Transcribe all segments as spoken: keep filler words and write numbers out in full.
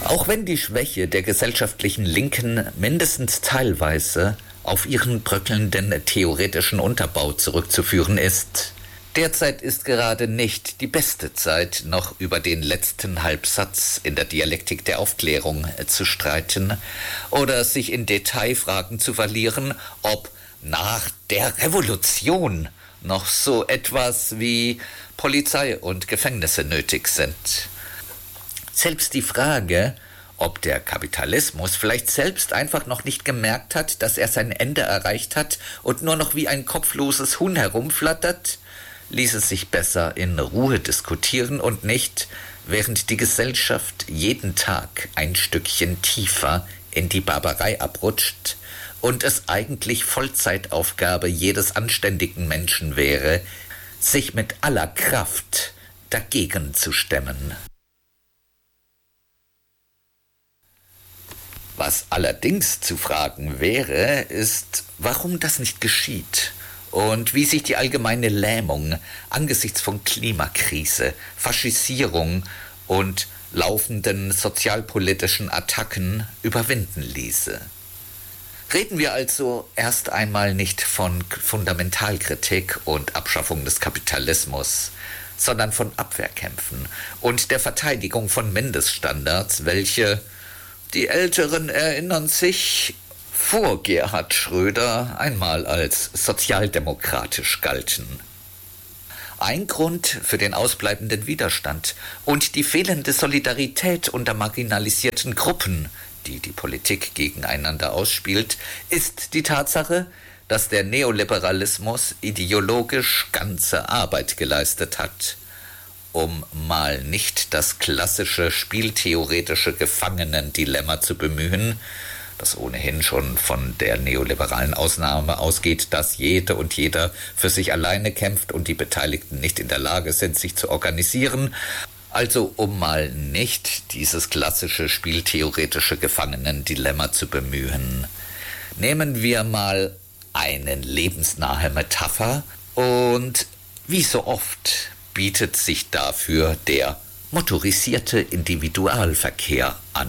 Auch wenn die Schwäche der gesellschaftlichen Linken mindestens teilweise auf ihren bröckelnden theoretischen Unterbau zurückzuführen ist. Derzeit ist gerade nicht die beste Zeit, noch über den letzten Halbsatz in der Dialektik der Aufklärung zu streiten oder sich in Detailfragen zu verlieren, ob nach der Revolution noch so etwas wie Polizei und Gefängnisse nötig sind. Selbst die Frage, ob der Kapitalismus vielleicht selbst einfach noch nicht gemerkt hat, dass er sein Ende erreicht hat und nur noch wie ein kopfloses Huhn herumflattert, ließ es sich besser in Ruhe diskutieren und nicht, während die Gesellschaft jeden Tag ein Stückchen tiefer in die Barbarei abrutscht und es eigentlich Vollzeitaufgabe jedes anständigen Menschen wäre, sich mit aller Kraft dagegen zu stemmen. Was allerdings zu fragen wäre, ist, warum das nicht geschieht und wie sich die allgemeine Lähmung angesichts von Klimakrise, Faschisierung und laufenden sozialpolitischen Attacken überwinden ließe. Reden wir also erst einmal nicht von Fundamentalkritik und Abschaffung des Kapitalismus, sondern von Abwehrkämpfen und der Verteidigung von Mindeststandards, welche, die Älteren erinnern sich, vor Gerhard Schröder einmal als sozialdemokratisch galten. Ein Grund für den ausbleibenden Widerstand und die fehlende Solidarität unter marginalisierten Gruppen, die die Politik gegeneinander ausspielt, ist die Tatsache, dass der Neoliberalismus ideologisch ganze Arbeit geleistet hat, um mal nicht das klassische spieltheoretische Gefangenendilemma zu bemühen, das ohnehin schon von der neoliberalen Ausnahme ausgeht, dass jede und jeder für sich alleine kämpft und die Beteiligten nicht in der Lage sind, sich zu organisieren. Also um mal nicht dieses klassische spieltheoretische Gefangenendilemma zu bemühen, nehmen wir mal eine lebensnahe Metapher und wie so oft bietet sich dafür der motorisierte Individualverkehr an.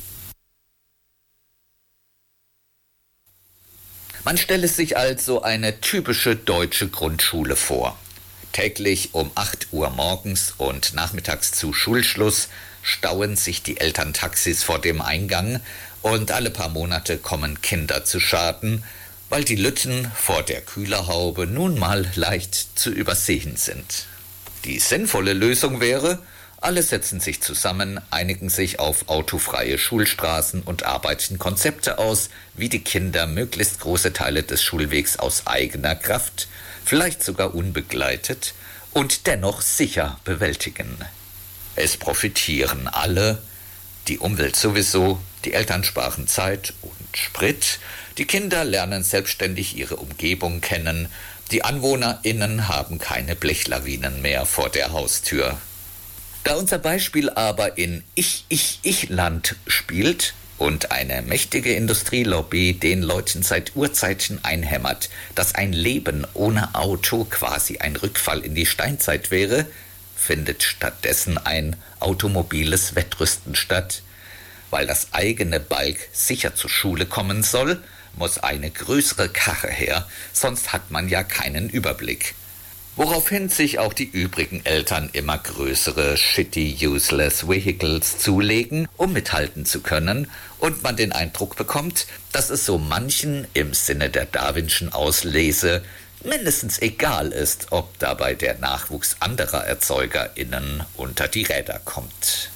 Man stelle sich also eine typische deutsche Grundschule vor. Täglich um acht Uhr morgens und nachmittags zu Schulschluss stauen sich die Elterntaxis vor dem Eingang und alle paar Monate kommen Kinder zu Schaden, weil die Lütten vor der Kühlerhaube nun mal leicht zu übersehen sind. Die sinnvolle Lösung wäre, alle setzen sich zusammen, einigen sich auf autofreie Schulstraßen und arbeiten Konzepte aus, wie die Kinder möglichst große Teile des Schulwegs aus eigener Kraft, vielleicht sogar unbegleitet, und dennoch sicher bewältigen. Es profitieren alle, die Umwelt sowieso, die Eltern sparen Zeit und Sprit, die Kinder lernen selbstständig ihre Umgebung kennen, die AnwohnerInnen haben keine Blechlawinen mehr vor der Haustür. Da unser Beispiel aber in Ich-Ich-Ich-Land spielt und eine mächtige Industrielobby den Leuten seit Urzeiten einhämmert, dass ein Leben ohne Auto quasi ein Rückfall in die Steinzeit wäre, findet stattdessen ein automobiles Wettrüsten statt. Weil das eigene Balk sicher zur Schule kommen soll, muss eine größere Karre her, sonst hat man ja keinen Überblick. Woraufhin sich auch die übrigen Eltern immer größere shitty useless vehicles zulegen, um mithalten zu können, und man den Eindruck bekommt, dass es so manchen im Sinne der Darwinschen Auslese mindestens egal ist, ob dabei der Nachwuchs anderer ErzeugerInnen unter die Räder kommt.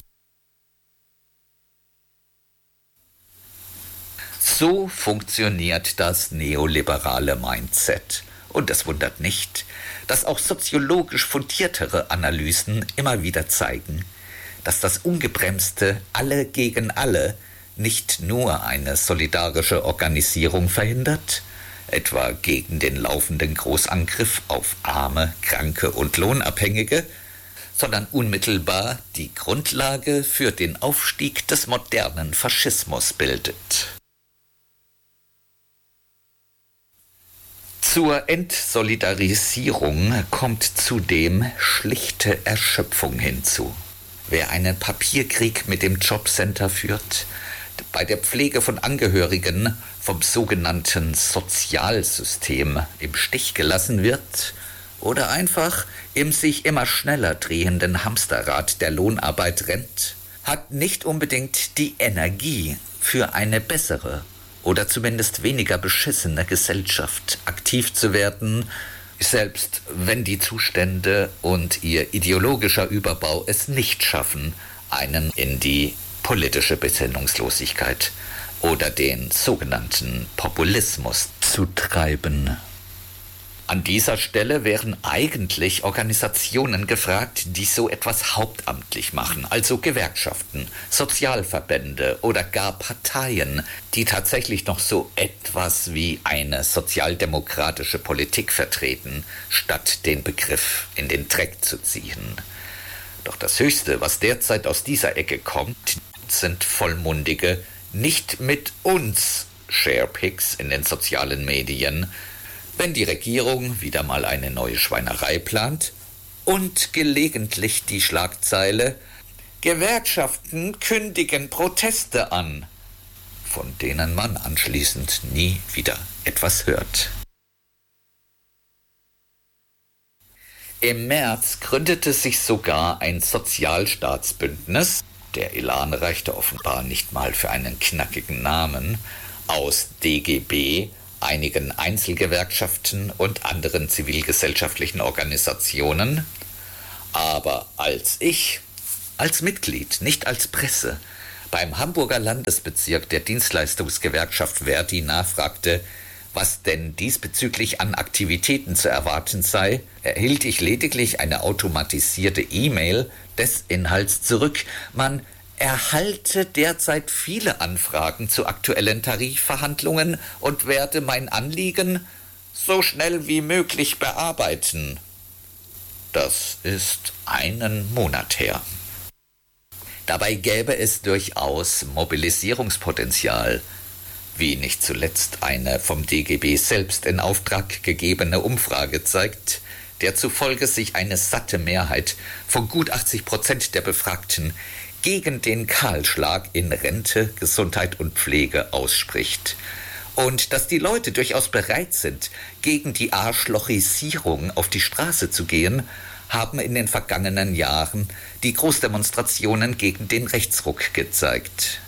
So funktioniert das neoliberale Mindset. Und es wundert nicht, dass auch soziologisch fundiertere Analysen immer wieder zeigen, dass das ungebremste Alle gegen Alle nicht nur eine solidarische Organisierung verhindert, etwa gegen den laufenden Großangriff auf Arme, Kranke und Lohnabhängige, sondern unmittelbar die Grundlage für den Aufstieg des modernen Faschismus bildet. Zur Entsolidarisierung kommt zudem schlichte Erschöpfung hinzu. wer einen Papierkrieg mit dem Jobcenter führt, bei der Pflege von Angehörigen vom sogenannten Sozialsystem im Stich gelassen wird oder einfach im sich immer schneller drehenden Hamsterrad der Lohnarbeit rennt, hat nicht unbedingt die Energie für eine bessere oder zumindest weniger beschissene Gesellschaft aktiv zu werden, selbst wenn die Zustände und ihr ideologischer Überbau es nicht schaffen, einen in die politische Besinnungslosigkeit oder den sogenannten Populismus zu treiben. An dieser Stelle wären eigentlich Organisationen gefragt, die so etwas hauptamtlich machen, also Gewerkschaften, Sozialverbände oder gar Parteien, die tatsächlich noch so etwas wie eine sozialdemokratische Politik vertreten, statt den Begriff in den Dreck zu ziehen. Doch das Höchste, was derzeit aus dieser Ecke kommt, sind vollmundige, nicht mit uns Sharepics in den sozialen Medien, wenn die Regierung wieder mal eine neue Schweinerei plant und gelegentlich die Schlagzeile „Gewerkschaften kündigen Proteste an", von denen man anschließend nie wieder etwas hört. Im März gründete sich sogar ein Sozialstaatsbündnis, der Elan reichte offenbar nicht mal für einen knackigen Namen, aus D G B, einigen Einzelgewerkschaften und anderen zivilgesellschaftlichen Organisationen. Aber als ich, als Mitglied, nicht als Presse, beim Hamburger Landesbezirk der Dienstleistungsgewerkschaft Verdi nachfragte, was denn diesbezüglich an Aktivitäten zu erwarten sei, erhielt ich lediglich eine automatisierte E-Mail des Inhalts zurück: Man erhalte derzeit viele Anfragen zu aktuellen Tarifverhandlungen und werde mein Anliegen so schnell wie möglich bearbeiten. Das ist einen Monat her. Dabei gäbe es durchaus Mobilisierungspotenzial, wie nicht zuletzt eine vom D G B selbst in Auftrag gegebene Umfrage zeigt, der zufolge sich eine satte Mehrheit von gut achtzig Prozent der Befragten gegen den Kahlschlag in Rente, Gesundheit und Pflege ausspricht. Und dass die Leute durchaus bereit sind, gegen die Arschlochisierung auf die Straße zu gehen, haben in den vergangenen Jahren die Großdemonstrationen gegen den Rechtsruck gezeigt.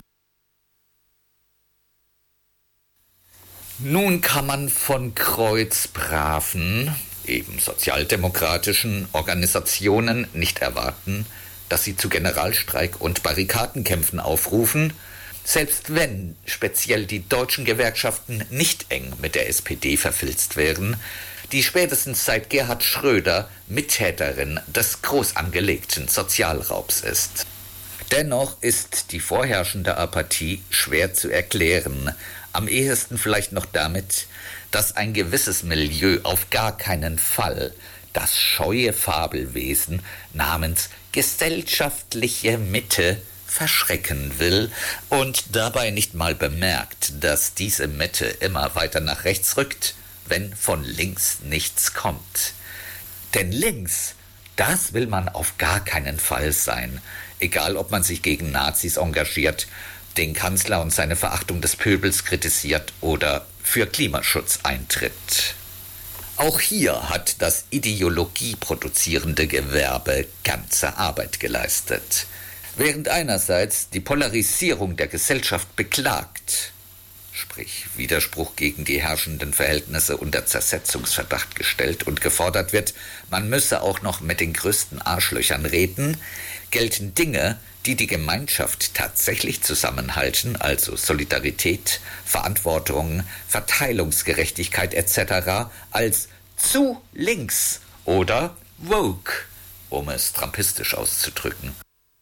Nun kann man von kreuzbraven, eben sozialdemokratischen Organisationen nicht erwarten, dass sie zu Generalstreik und Barrikadenkämpfen aufrufen, selbst wenn speziell die deutschen Gewerkschaften nicht eng mit der S P D verfilzt wären, die spätestens seit Gerhard Schröder Mittäterin des groß angelegten Sozialraubs ist. Dennoch ist die vorherrschende Apathie schwer zu erklären, am ehesten vielleicht noch damit, dass ein gewisses Milieu auf gar keinen Fall das scheue Fabelwesen namens gesellschaftliche Mitte verschrecken will und dabei nicht mal bemerkt, dass diese Mitte immer weiter nach rechts rückt, wenn von links nichts kommt. Denn links, das will man auf gar keinen Fall sein, egal ob man sich gegen Nazis engagiert, den Kanzler und seine Verachtung des Pöbels kritisiert oder für Klimaschutz eintritt. Auch hier hat das ideologieproduzierende Gewerbe ganze Arbeit geleistet. Während einerseits die Polarisierung der Gesellschaft beklagt, sprich Widerspruch gegen die herrschenden Verhältnisse unter Zersetzungsverdacht gestellt und gefordert wird, man müsse auch noch mit den größten Arschlöchern reden, gelten Dinge, die die Gemeinschaft tatsächlich zusammenhalten, also Solidarität, Verantwortung, Verteilungsgerechtigkeit et cetera, als zu links oder woke, um es trumpistisch auszudrücken.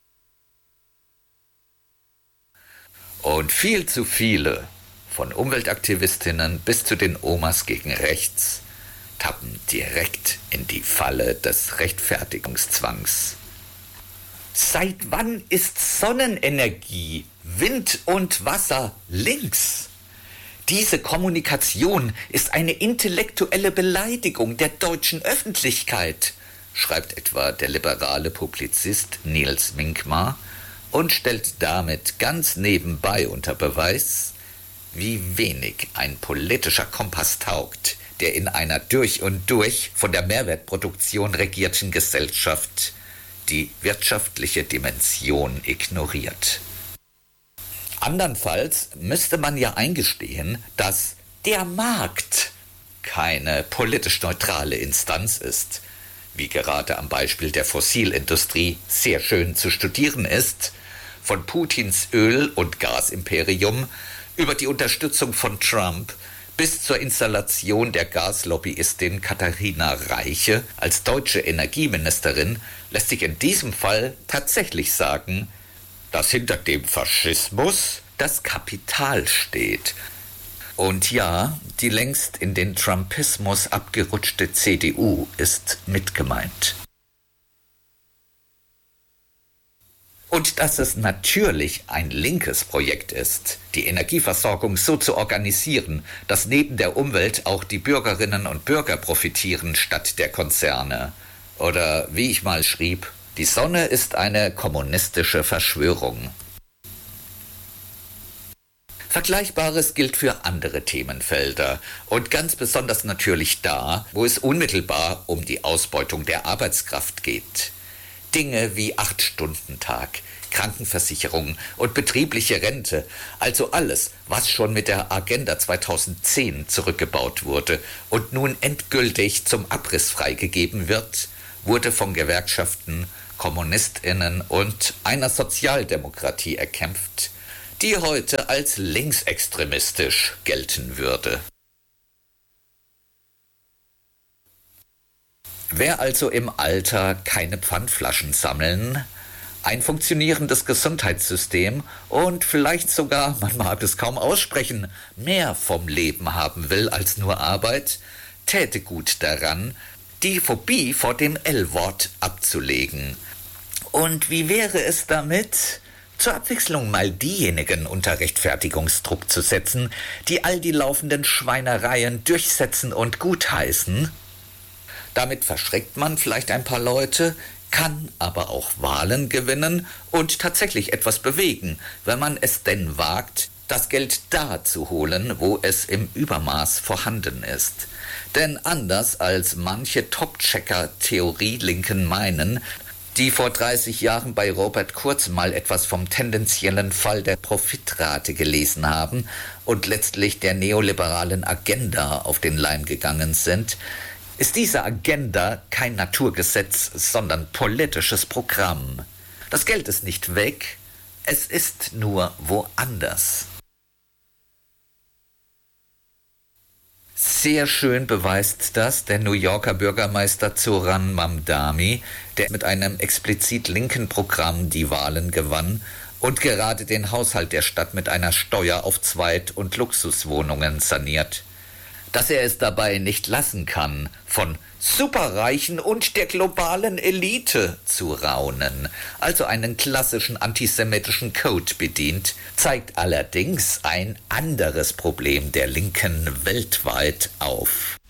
Und viel zu viele, von Umweltaktivistinnen bis zu den Omas gegen rechts, tappen direkt in die Falle des Rechtfertigungszwangs. Seit wann ist Sonnenenergie, Wind und Wasser links? Diese Kommunikation ist eine intellektuelle Beleidigung der deutschen Öffentlichkeit. schreibt etwa der liberale Publizist Niels Minkmar und stellt damit ganz nebenbei unter Beweis, wie wenig ein politischer Kompass taugt, der in einer durch und durch von der Mehrwertproduktion regierten Gesellschaft die wirtschaftliche Dimension ignoriert. Andernfalls müsste man ja eingestehen, dass der Markt keine politisch neutrale Instanz ist, wie gerade am Beispiel der Fossilindustrie sehr schön zu studieren ist, von Putins Öl- und Gasimperium über die Unterstützung von Trump bis zur Installation der Gaslobbyistin Katharina Reiche als deutsche Energieministerin lässt sich in diesem Fall tatsächlich sagen, dass hinter dem Faschismus das Kapital steht. Und ja, die längst in den Trumpismus abgerutschte C D U ist mitgemeint. Und dass es natürlich ein linkes Projekt ist, die Energieversorgung so zu organisieren, dass neben der Umwelt auch die Bürgerinnen und Bürger profitieren statt der Konzerne. Oder wie ich mal schrieb, die Sonne ist eine kommunistische Verschwörung. Vergleichbares gilt für andere Themenfelder und ganz besonders natürlich da, wo es unmittelbar um die Ausbeutung der Arbeitskraft geht. Dinge wie Acht-Stunden-Tag, Krankenversicherung und betriebliche Rente, also alles, was schon mit der Agenda zweitausendzehn zurückgebaut wurde und nun endgültig zum Abriss freigegeben wird, wurde von Gewerkschaften, KommunistInnen und einer Sozialdemokratie erkämpft, die heute als linksextremistisch gelten würde. Wer also im Alter keine Pfandflaschen sammeln, ein funktionierendes Gesundheitssystem und vielleicht sogar, man mag es kaum aussprechen, mehr vom Leben haben will als nur Arbeit, täte gut daran, die Phobie vor dem L-Wort abzulegen. Und wie wäre es damit, zur Abwechslung mal diejenigen unter Rechtfertigungsdruck zu setzen, die all die laufenden Schweinereien durchsetzen und gutheißen? Damit verschreckt man vielleicht ein paar Leute, kann aber auch Wahlen gewinnen und tatsächlich etwas bewegen, wenn man es denn wagt, das Geld da zu holen, wo es im Übermaß vorhanden ist. Denn anders als manche Top-Checker-Theorie-Linken meinen, die vor dreißig Jahren bei Robert Kurz mal etwas vom tendenziellen Fall der Profitrate gelesen haben und letztlich der neoliberalen Agenda auf den Leim gegangen sind, ist diese Agenda kein Naturgesetz, sondern politisches Programm. Das Geld ist nicht weg, es ist nur woanders. Sehr schön beweist das der New Yorker Bürgermeister Zoran Mamdani, der mit einem explizit linken Programm die Wahlen gewann und gerade den Haushalt der Stadt mit einer Steuer auf Zweit- und Luxuswohnungen saniert. Dass er es dabei nicht lassen kann, von Superreichen und der globalen Elite zu raunen, also einen klassischen antisemitischen Code bedient, zeigt allerdings ein anderes Problem der Linken weltweit auf.